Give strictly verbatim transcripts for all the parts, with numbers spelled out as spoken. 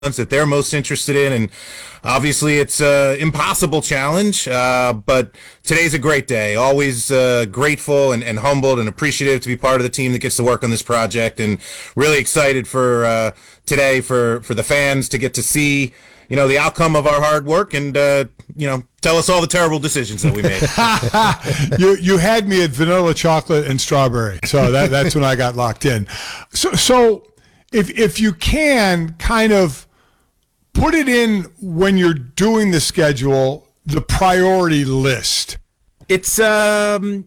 that they're most interested in. And obviously, it's an impossible challenge, uh, but today's a great day. Always uh, grateful and, and humbled and appreciative to be part of the team that gets to work on this project, and really excited for uh, today for, for the fans to get to see, you know, the outcome of our hard work and, uh, you know, tell us all the terrible decisions that we made. you you had me at vanilla, chocolate, and strawberry, so that that's when I got locked in. So so if if you can kind of put it in when you're doing the schedule, the priority list. It's um,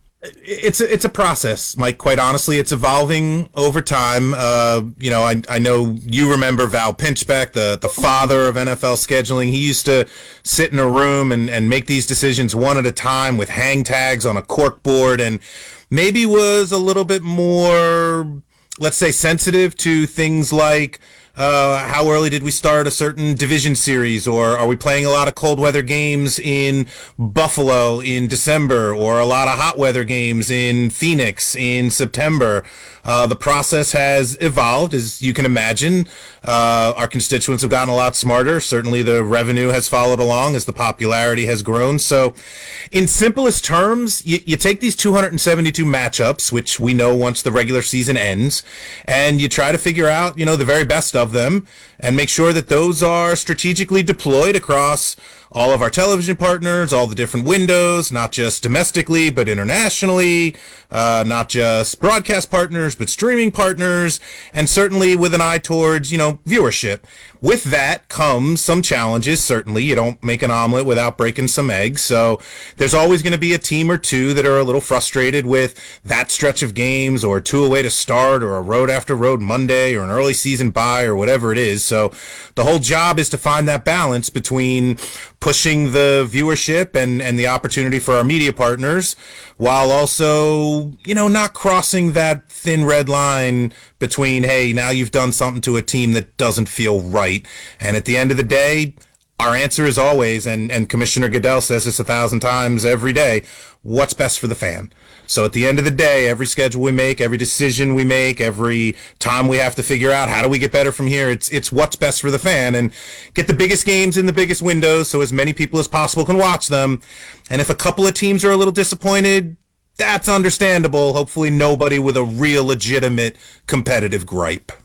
it's a, it's a process, Mike. Quite honestly, it's evolving over time. Uh, you know, I I know you remember Val Pinchbeck, the the father of N F L scheduling. He used to sit in a room and and make these decisions one at a time with hang tags on a cork board, and maybe was a little bit more, let's say, sensitive to things like, Uh, how early did we start a certain division series, or are we playing a lot of cold weather games in Buffalo in December, or a lot of hot weather games in Phoenix in September? Uh, the process has evolved, as you can imagine. Uh, our constituents have gotten a lot smarter. Certainly the revenue has followed along as the popularity has grown. So in simplest terms, you, you take these two hundred seventy-two matchups, which we know once the regular season ends, and you try to figure out, you know, the very best of them, and make sure that those are strategically deployed across all of our television partners, all the different windows, not just domestically, but internationally, uh, not just broadcast partners, but streaming partners, and certainly with an eye towards, you know, viewership. With that comes some challenges, certainly. You don't make an omelet without breaking some eggs, so there's always going to be a team or two that are a little frustrated with that stretch of games, or two away to start, or a road after road Monday, or an early season bye, or whatever it is. So the whole job is to find that balance between pushing the viewership and, and the opportunity for our media partners, while also, you know, not crossing that thin red line between, hey, now you've done something to a team that doesn't feel right. And at the end of the day, our answer is always, and, and Commissioner Goodell says this a thousand times every day, what's best for the fan. So at the end of the day, every schedule we make, every decision we make, every time we have to figure out how do we get better from here, it's it's what's best for the fan, and get the biggest games in the biggest windows so as many people as possible can watch them. And if a couple of teams are a little disappointed, that's understandable. Hopefully nobody with a real legitimate competitive gripe.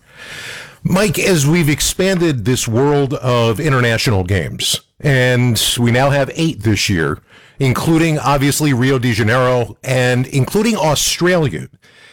Mike, as we've expanded this world of international games, and we now have eight this year, including obviously Rio de Janeiro and including Australia,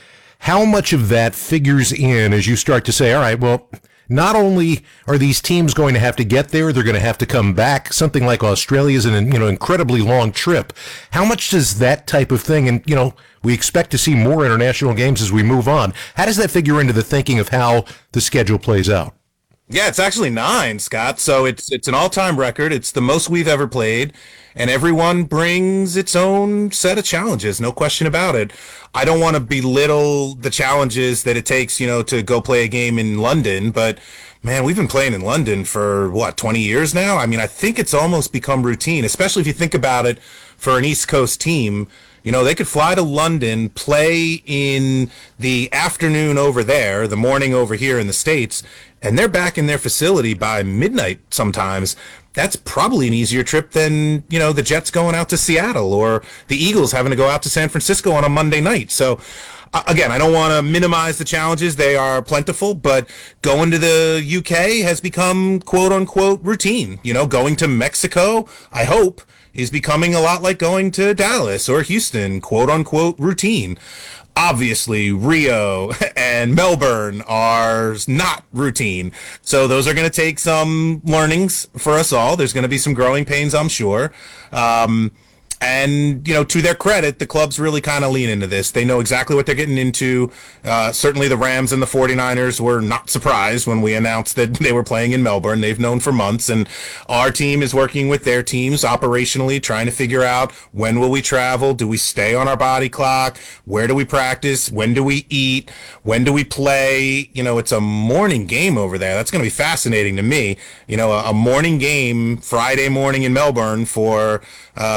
how much of that figures in as you start to say, all right, well, not only are these teams going to have to get there, they're going to have to come back. Something like Australia is an, you know, incredibly long trip. How much does that type of thing, and, you know, we expect to see more international games as we move on. How does that figure into the thinking of how the schedule plays out? Yeah, it's actually nine, Scott. So it's it's an all-time record. It's the most we've ever played, and everyone brings its own set of challenges, no question about it. I don't want to belittle the challenges that it takes, you know, to go play a game in London, but man, we've been playing in London for what, twenty years now? I mean, I think it's almost become routine, especially if you think about it for an East Coast team. You know, they could fly to London, play in the afternoon over there, the morning over here in the States, and they're back in their facility by midnight sometimes. That's probably an easier trip than, you know, the Jets going out to Seattle, or the Eagles having to go out to San Francisco on a Monday night. So, uh, again, I don't want to minimize the challenges. They are plentiful, but going to the U K has become, quote unquote, routine. You know, going to Mexico, I hope, is becoming a lot like going to Dallas or Houston, quote unquote, routine. Obviously, Rio and Melbourne are not routine. So those are going to take some learnings for us all. There's going to be some growing pains, I'm sure. Um, And, you know, to their credit, the clubs really kind of lean into this. They know exactly what they're getting into. Uh, certainly the Rams and the forty-niners were not surprised when we announced that they were playing in Melbourne. They've known for months, and our team is working with their teams operationally, trying to figure out when will we travel? Do we stay on our body clock? Where do we practice? When do we eat? When do we play? You know, it's a morning game over there. That's going to be fascinating to me. You know, a, a morning game Friday morning in Melbourne for uh, Thursday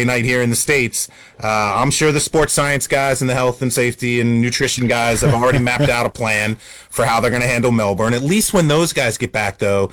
Saturday night here in the States. Uh, I'm sure the sports science guys and the health and safety and nutrition guys have already mapped out a plan for how they're going to handle Melbourne. At least when those guys get back, though,